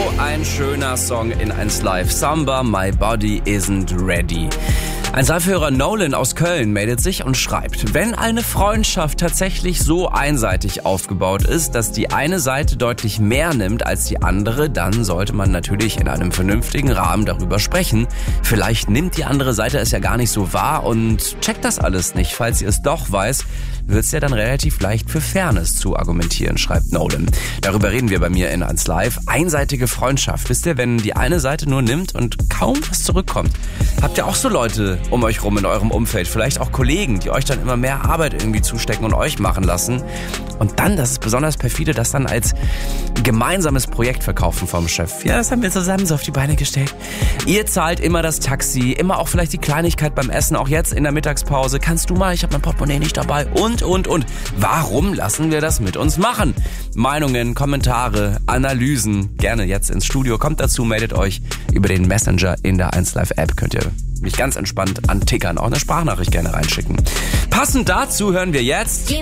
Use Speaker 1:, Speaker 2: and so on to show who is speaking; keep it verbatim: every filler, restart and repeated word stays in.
Speaker 1: ein schöner Song in eins Live. Samba, My Body Isn't Ready. Ein Live-Hörer Nolan aus Köln meldet sich und schreibt: Wenn eine Freundschaft tatsächlich so einseitig aufgebaut ist, dass die eine Seite deutlich mehr nimmt als die andere, dann sollte man natürlich in einem vernünftigen Rahmen darüber sprechen. Vielleicht nimmt die andere Seite es ja gar nicht so wahr und checkt das alles nicht. Falls sie es doch weiß, wird es ja dann relativ leicht für Fairness zu argumentieren, schreibt Nolan. Darüber reden wir bei mir in eins Live. Einseitige Freundschaft. Wisst ihr, wenn die eine Seite nur nimmt und kaum was zurückkommt? Habt ihr auch so Leute um euch rum in eurem Umfeld, vielleicht auch Kollegen, die euch dann immer mehr Arbeit irgendwie zustecken und euch machen lassen? Und dann, das ist besonders perfide, das dann als gemeinsames Projekt verkaufen vom Chef. Ja, das haben wir zusammen so auf die Beine gestellt. Ihr zahlt immer das Taxi, immer auch vielleicht die Kleinigkeit beim Essen, auch jetzt in der Mittagspause. Kannst du mal, ich habe mein Portemonnaie nicht dabei und, und, und. Warum lassen wir das mit uns machen? Meinungen, Kommentare, Analysen, gerne jetzt ins Studio. Kommt dazu, meldet euch über den Messenger in der eins Live App. Könnt ihr mich ganz entspannt antickern, auch eine Sprachnachricht gerne reinschicken. Passend dazu hören wir jetzt